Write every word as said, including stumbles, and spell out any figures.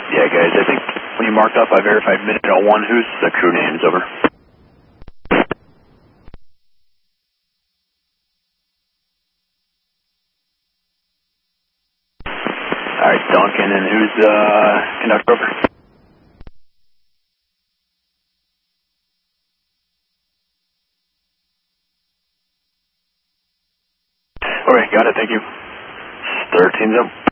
Yeah, guys, I think when you marked off, I verified minute oh one. Who's the crew names? Over. All right, Duncan, and who's uh, conductor? Over. All right, got it. Thank you. thirteen's up.